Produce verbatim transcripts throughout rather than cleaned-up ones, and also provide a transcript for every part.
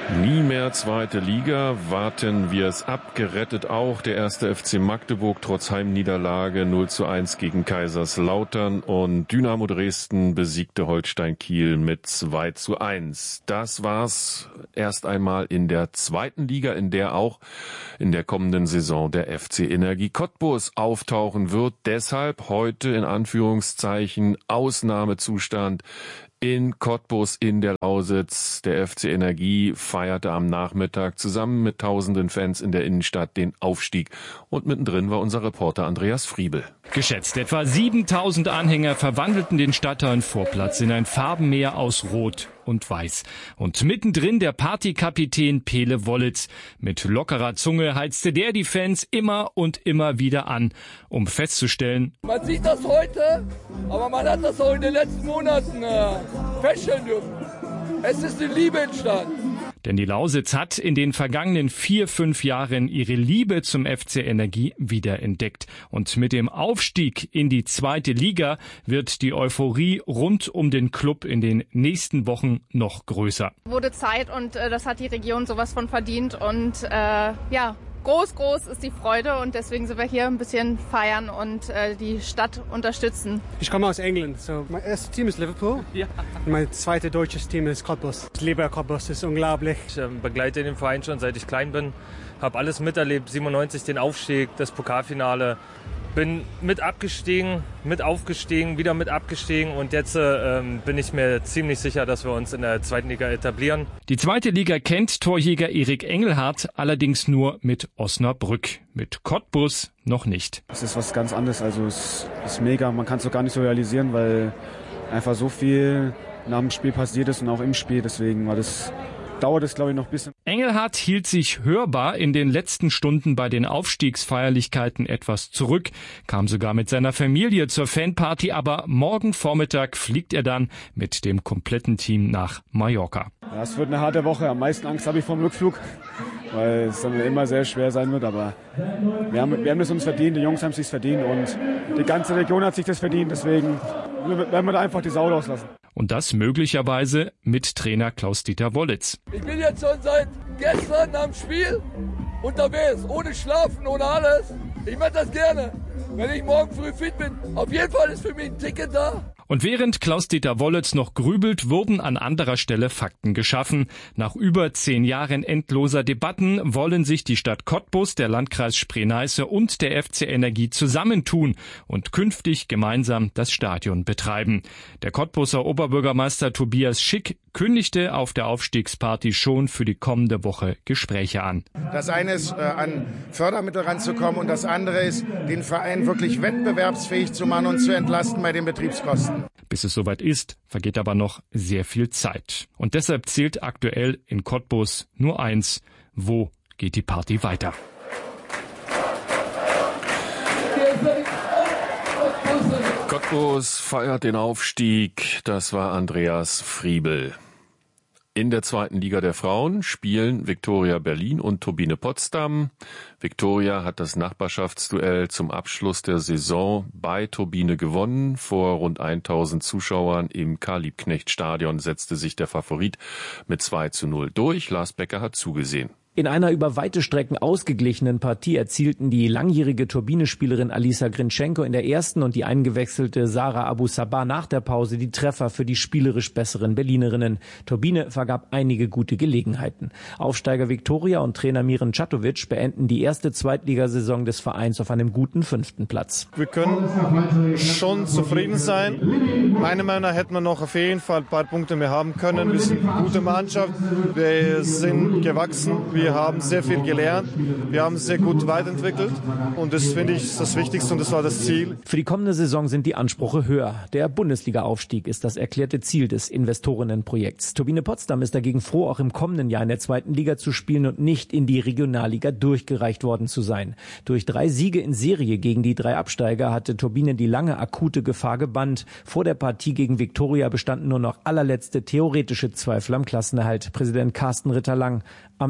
Nie mehr zweite Liga, warten wir es ab, gerettet auch der erste F C Magdeburg trotz Heimniederlage null zu eins gegen Kaiserslautern und Dynamo Dresden besiegte Holstein Kiel mit zwei zu eins. Das war's erst einmal in der zweiten Liga, in der auch in der kommenden Saison der F C Energie Cottbus auftauchen wird. Deshalb heute in Anführungszeichen Ausnahmezustand in Cottbus in der Lausitz. Der F C Energie feierte am Nachmittag zusammen mit tausenden Fans in der Innenstadt den Aufstieg. Und mittendrin war unser Reporter Andreas Friebel. Geschätzt etwa siebentausend Anhänger verwandelten den Stadthallenvorplatz in ein Farbenmeer aus Rot und Weiß. Und mittendrin der Partykapitän Pele Wollitz. Mit lockerer Zunge heizte der die Fans immer und immer wieder an, um festzustellen: Man sieht das heute, aber man hat das auch in den letzten Monaten äh, feststellen dürfen. Es ist eine Liebe entstanden. Denn die Lausitz hat in den vergangenen vier, fünf Jahren ihre Liebe zum F C Energie wiederentdeckt. Und mit dem Aufstieg in die zweite Liga wird die Euphorie rund um den Club in den nächsten Wochen noch größer. Wurde Zeit und äh, das hat die Region sowas von verdient. Und äh, ja, groß, groß ist die Freude und deswegen sind wir hier ein bisschen feiern und äh, die Stadt unterstützen. Ich komme aus England, so mein erstes Team ist Liverpool. Ja. Und mein zweites deutsches Team ist Cottbus. Ich liebe Cottbus, das ist unglaublich. Ich äh, begleite den Verein schon seit ich klein bin, habe alles miterlebt, siebenundneunzig den Aufstieg, das Pokalfinale. Bin mit abgestiegen, mit aufgestiegen, wieder mit abgestiegen und jetzt äh, bin ich mir ziemlich sicher, dass wir uns in der zweiten Liga etablieren. Die zweite Liga kennt Torjäger Erik Engelhardt allerdings nur mit Osnabrück, mit Cottbus noch nicht. Es ist was ganz anderes, also es ist mega, man kann es doch gar nicht so realisieren, weil einfach so viel nach dem Spiel passiert ist und auch im Spiel, deswegen war das... dauert es, glaube ich, noch ein bisschen. Engelhardt hielt sich hörbar in den letzten Stunden bei den Aufstiegsfeierlichkeiten etwas zurück, kam sogar mit seiner Familie zur Fanparty, aber morgen Vormittag fliegt er dann mit dem kompletten Team nach Mallorca. Ja, es wird eine harte Woche. Am meisten Angst habe ich vor dem Rückflug, weil es dann immer sehr schwer sein wird. Aber wir haben, wir haben es uns verdient, die Jungs haben es sich verdient und die ganze Region hat sich das verdient. Deswegen werden wir da einfach die Sau rauslassen. Und das möglicherweise mit Trainer Klaus-Dieter Wollitz. Ich bin jetzt schon seit gestern am Spiel unterwegs, ohne Schlafen, ohne alles. Ich mache das gerne. Wenn ich morgen früh fit bin, auf jeden Fall ist für mich ein Ticket da. Und während Klaus-Dieter Wollitz noch grübelt, wurden an anderer Stelle Fakten geschaffen. Nach über zehn Jahren endloser Debatten wollen sich die Stadt Cottbus, der Landkreis Spree-Neiße und der F C Energie zusammentun und künftig gemeinsam das Stadion betreiben. Der Cottbuser Oberbürgermeister Tobias Schick kündigte auf der Aufstiegsparty schon für die kommende Woche Gespräche an. Das eine ist, äh, an Fördermittel ranzukommen und das andere ist, den Verein wirklich wettbewerbsfähig zu machen und zu entlasten bei den Betriebskosten. Bis es soweit ist, vergeht aber noch sehr viel Zeit. Und deshalb zählt aktuell in Cottbus nur eins: Wo geht die Party weiter? Cottbus feiert den Aufstieg. Das war Andreas Friebel. In der zweiten Liga der Frauen spielen Viktoria Berlin und Turbine Potsdam. Viktoria hat das Nachbarschaftsduell zum Abschluss der Saison bei Turbine gewonnen. Vor rund tausend Zuschauern im Karl-Liebknecht-Stadion setzte sich der Favorit mit zwei zu null durch. Lars Becker hat zugesehen. In einer über weite Strecken ausgeglichenen Partie erzielten die langjährige Turbine-Spielerin Alisa Grinčenko in der ersten und die eingewechselte Sarah Abu Sabah nach der Pause die Treffer für die spielerisch besseren Berlinerinnen. Turbine vergab einige gute Gelegenheiten. Aufsteiger Viktoria und Trainer Miran Catovic beenden die erste Zweitligasaison des Vereins auf einem guten fünften Platz. Wir können schon zufrieden sein. Meiner Meinung nach hätten wir noch auf jeden Fall ein paar Punkte mehr haben können. Wir sind eine gute Mannschaft, wir sind gewachsen, wir Wir haben sehr viel gelernt, wir haben sehr gut weiterentwickelt und das finde ich das Wichtigste und das war das Ziel. Für die kommende Saison sind die Ansprüche höher. Der Bundesliga-Aufstieg ist das erklärte Ziel des Investorinnenprojekts. Turbine Potsdam ist dagegen froh, auch im kommenden Jahr in der zweiten Liga zu spielen und nicht in die Regionalliga durchgereicht worden zu sein. Durch drei Siege in Serie gegen die drei Absteiger hatte Turbine die lange akute Gefahr gebannt. Vor der Partie gegen Viktoria bestanden nur noch allerletzte theoretische Zweifel am Klassenerhalt. Präsident Carsten Ritter-Lang: Am Ende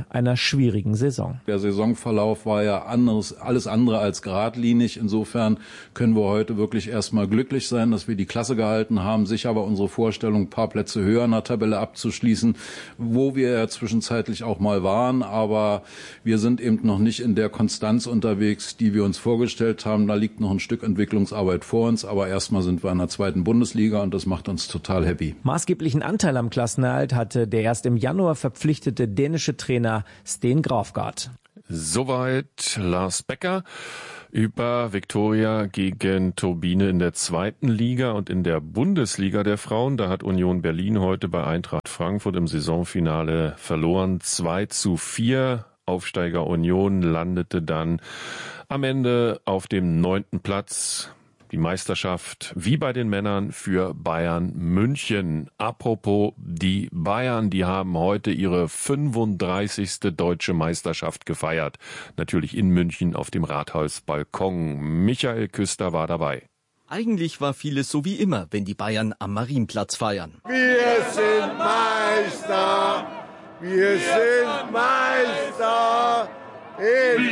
Ende einer schwierigen Saison. Der Saisonverlauf war ja anderes, alles andere als geradlinig. Insofern können wir heute wirklich erstmal glücklich sein, dass wir die Klasse gehalten haben. Sicher war unsere Vorstellung, ein paar Plätze höher in der Tabelle abzuschließen, wo wir ja zwischenzeitlich auch mal waren. Aber wir sind eben noch nicht in der Konstanz unterwegs, die wir uns vorgestellt haben. Da liegt noch ein Stück Entwicklungsarbeit vor uns. Aber erstmal sind wir in der zweiten Bundesliga und das macht uns total happy. Maßgeblichen Anteil am Klassenerhalt hatte der erst im Januar verpflichtete dänische Trainer Sten Graafgaard. Soweit Lars Becker über Viktoria gegen Turbine in der zweiten Liga und in der Bundesliga der Frauen. Da hat Union Berlin heute bei Eintracht Frankfurt im Saisonfinale verloren. zwei zu vier. Aufsteiger Union landete dann am Ende auf dem neunten Platz. Die Meisterschaft, wie bei den Männern, für Bayern München. Apropos die Bayern, die haben heute ihre fünfunddreißigste deutsche Meisterschaft gefeiert. Natürlich in München auf dem Rathausbalkon. Michael Küster war dabei. Eigentlich war vieles so wie immer, wenn die Bayern am Marienplatz feiern. Wir sind Meister, wir sind Meister, in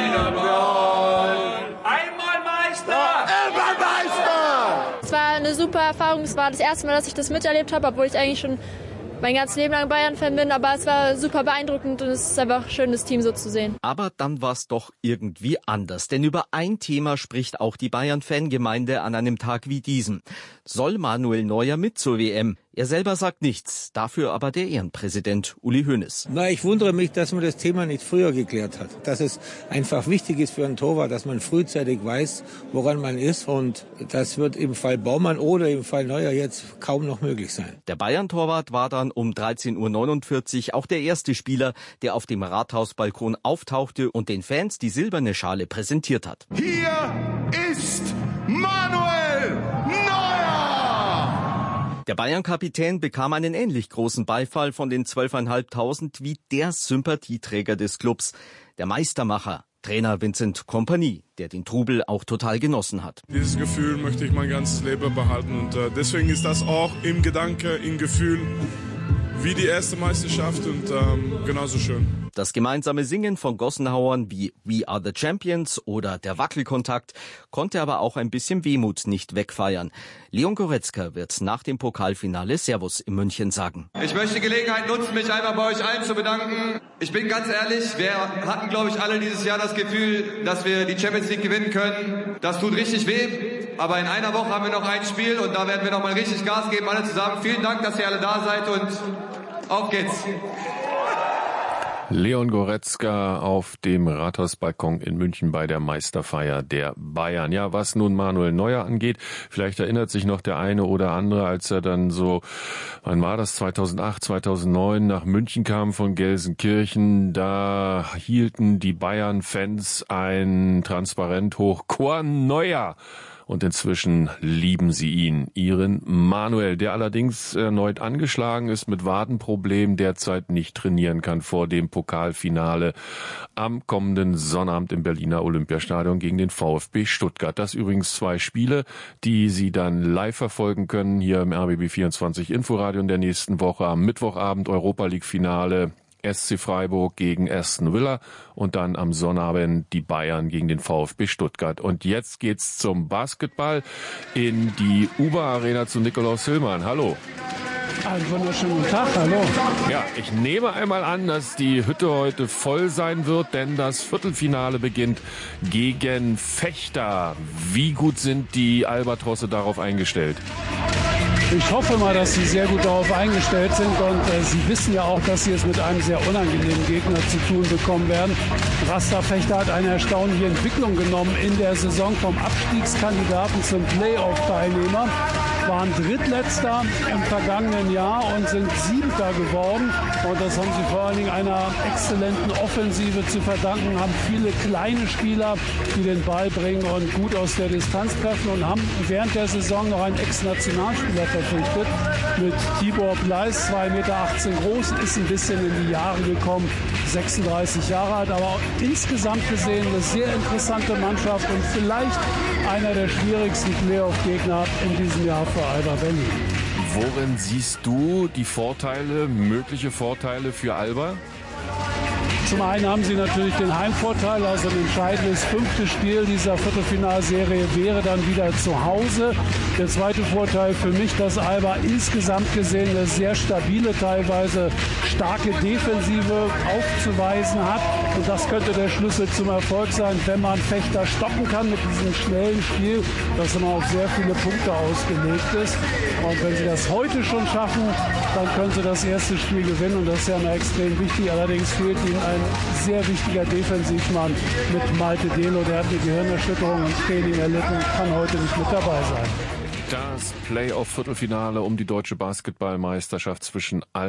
Wiederblau. Einmal Meister! Immer Meister! Es war eine super Erfahrung. Es war das erste Mal, dass ich das miterlebt habe, obwohl ich eigentlich schon mein ganzes Leben lang Bayern-Fan bin. Aber es war super beeindruckend und es ist einfach schön, das Team so zu sehen. Aber dann war es doch irgendwie anders. Denn über ein Thema spricht auch die Bayern-Fangemeinde an einem Tag wie diesem. Soll Manuel Neuer mit zur W M? Er selber sagt nichts, dafür aber der Ehrenpräsident Uli Hoeneß. Na, ich wundere mich, dass man das Thema nicht früher geklärt hat. Dass es einfach wichtig ist für einen Torwart, dass man frühzeitig weiß, woran man ist. Und das wird im Fall Baumann oder im Fall Neuer jetzt kaum noch möglich sein. Der Bayern-Torwart war dann um dreizehn Uhr neunundvierzig auch der erste Spieler, der auf dem Rathausbalkon auftauchte und den Fans die silberne Schale präsentiert hat. Hier ist Manuel Neuer! Der Bayern-Kapitän bekam einen ähnlich großen Beifall von den zwölftausendfünfhundert wie der Sympathieträger des Clubs, der Meistermacher, Trainer Vincent Kompany, der den Trubel auch total genossen hat. Dieses Gefühl möchte ich mein ganzes Leben behalten und äh, deswegen ist das auch im Gedanke, im Gefühl wie die erste Meisterschaft und ähm, genauso schön. Das gemeinsame Singen von Gossenhauern wie We Are the Champions oder der Wackelkontakt konnte aber auch ein bisschen Wehmut nicht wegfeiern. Leon Goretzka wird nach dem Pokalfinale Servus in München sagen. Ich möchte die Gelegenheit nutzen, mich einmal bei euch allen zu bedanken. Ich bin ganz ehrlich, wir hatten, glaube ich, alle dieses Jahr das Gefühl, dass wir die Champions League gewinnen können. Das tut richtig weh, aber in einer Woche haben wir noch ein Spiel und da werden wir noch mal richtig Gas geben, alle zusammen. Vielen Dank, dass ihr alle da seid und auf geht's. Leon Goretzka auf dem Rathausbalkon in München bei der Meisterfeier der Bayern. Ja, was nun Manuel Neuer angeht, vielleicht erinnert sich noch der eine oder andere, als er dann so, wann war das, zweitausendacht, zweitausendneun nach München kam von Gelsenkirchen, da hielten die Bayern-Fans ein Transparent hoch, Chor Neuer. Und inzwischen lieben sie ihn, ihren Manuel, der allerdings erneut angeschlagen ist mit Wadenproblemen, derzeit nicht trainieren kann vor dem Pokalfinale am kommenden Sonnabend im Berliner Olympiastadion gegen den VfB Stuttgart. Das übrigens zwei Spiele, die Sie dann live verfolgen können hier im R B B vierundzwanzig Inforadio in der nächsten Woche. Am Mittwochabend Europa League Finale S C Freiburg gegen Aston Villa und dann am Sonnabend die Bayern gegen den VfB Stuttgart. Und jetzt geht's zum Basketball in die Uber Arena zu Nikolaus Hillmann. Hallo. Einen wunderschönen guten Tag, hallo. Ja, ich nehme einmal an, dass die Hütte heute voll sein wird, denn das Viertelfinale beginnt gegen Vechta. Wie gut sind die Albatrosse darauf eingestellt? Ich hoffe mal, dass Sie sehr gut darauf eingestellt sind und äh, Sie wissen ja auch, dass Sie es mit einem sehr unangenehmen Gegner zu tun bekommen werden. Rasta Vechta hat eine erstaunliche Entwicklung genommen in der Saison vom Abstiegskandidaten zum Playoff-Teilnehmer. Waren Drittletzter im vergangenen Jahr und sind Siebter geworden. Und das haben sie vor allen Dingen einer exzellenten Offensive zu verdanken, haben viele kleine Spieler, die den Ball bringen und gut aus der Distanz treffen und haben während der Saison noch einen Ex-Nationalspieler verpflichtet mit Tibor Pleiss, zwei Meter achtzehn groß, ist ein bisschen in die Jahre gekommen, sechsunddreißig Jahre alt, aber insgesamt gesehen eine sehr interessante Mannschaft und vielleicht einer der schwierigsten Playoff-Gegner in diesem Jahr für Alba Berlin. Worin siehst du die Vorteile, mögliche Vorteile für Alba? Zum einen haben sie natürlich den Heimvorteil, also ein entscheidendes fünftes Spiel dieser Viertelfinalserie wäre dann wieder zu Hause. Der zweite Vorteil für mich, dass Alba insgesamt gesehen eine sehr stabile, teilweise starke Defensive aufzuweisen hat. Und das könnte der Schlüssel zum Erfolg sein, wenn man Fechter stoppen kann mit diesem schnellen Spiel, das immer auf sehr viele Punkte ausgelegt ist. Und wenn sie das heute schon schaffen, dann können sie das erste Spiel gewinnen. Und das ist ja immer extrem wichtig. Allerdings fehlt ihnen ein sehr wichtiger Defensivmann mit Malte Delo. Der hat eine Gehirnerschütterung im Training erlitten und kann heute nicht mit dabei sein. Das Playoff-Viertelfinale um die deutsche Basketballmeisterschaft zwischen Alba